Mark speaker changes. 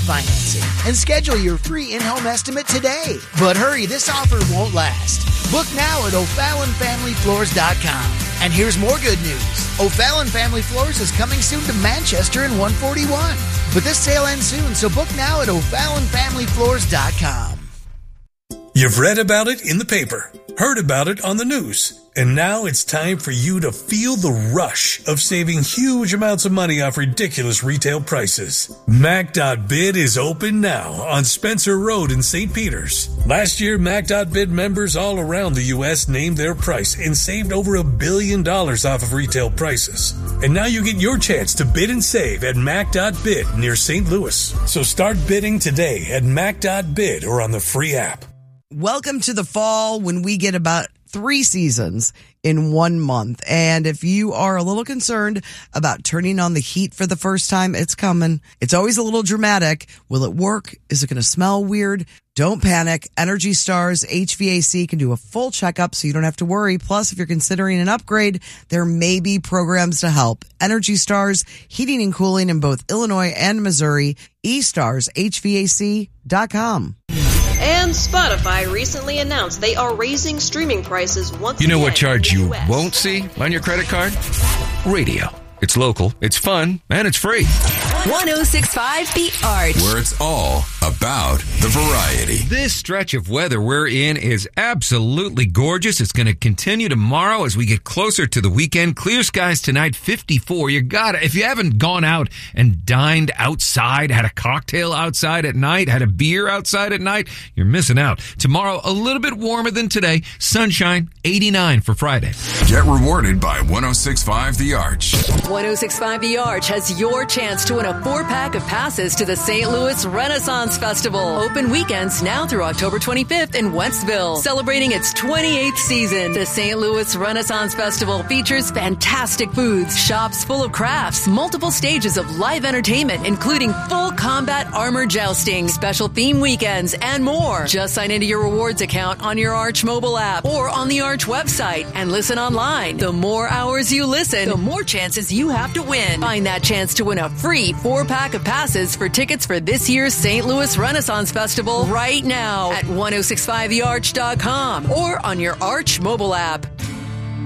Speaker 1: financing and schedule your free in-home estimate today. But hurry, this offer won't last. Book now at O'FallonFamilyFloors.com. And here's more good news. O'Fallon Family Floors is coming soon to Manchester and 141. But this sale ends soon, so book now at O'FallonFamilyFloors.com.
Speaker 2: You've read about it in the paper, heard about it on the news, and now it's time for you to feel the rush of saving huge amounts of money off ridiculous retail prices. Mac.bid is open now on Spencer Road in St. Peters. Last year, Mac.bid members all around the U.S. named their price and saved over $1 billion off of retail prices. And now you get your chance to bid and save at Mac.bid near St. Louis. So start bidding today at Mac.bid or on the free app.
Speaker 3: Welcome to the fall when we get about 3 seasons in 1 month. And if you are a little concerned about turning on the heat for the first time, it's coming. It's always a little dramatic. Will it work? Is it going to smell weird? Don't panic. Energy Stars HVAC can do a full checkup so you don't have to worry. Plus, if you're considering an upgrade, there may be programs to help. Energy Stars Heating and Cooling in both Illinois and Missouri. eStarsHVAC.com.
Speaker 4: And Spotify recently announced they are raising streaming prices once again.
Speaker 5: You know what charge
Speaker 4: in the
Speaker 5: you
Speaker 4: US.
Speaker 5: won't see on your credit card? Radio. It's local, it's fun, and it's free.
Speaker 6: 106.5 The Arch.
Speaker 7: Where it's all about the variety.
Speaker 5: This stretch of weather we're in is absolutely gorgeous. It's going to continue tomorrow as we get closer to the weekend. Clear skies tonight, 54. You gotta, if you haven't gone out and dined outside, had a cocktail outside at night, had a beer outside at night, you're missing out. Tomorrow, a little bit warmer than today. Sunshine, 89 for Friday.
Speaker 7: Get rewarded by 106.5 The Arch.
Speaker 6: 106.5 The Arch has your chance to win a 4-pack of passes to the St. Louis Renaissance Festival. Open weekends now through October 25th in Wentzville. Celebrating its 28th season, the St. Louis Renaissance Festival features fantastic foods, shops full of crafts, multiple stages of live entertainment, including full combat armor jousting, special theme weekends, and more. Just sign into your rewards account on your Arch mobile app or on the Arch website and listen online. The more hours you listen, the more chances you have to win. Find that chance to win a free 4-pack of passes for tickets for this year's St. Louis Renaissance Festival right now at 1065thearch.com or on your Arch mobile app.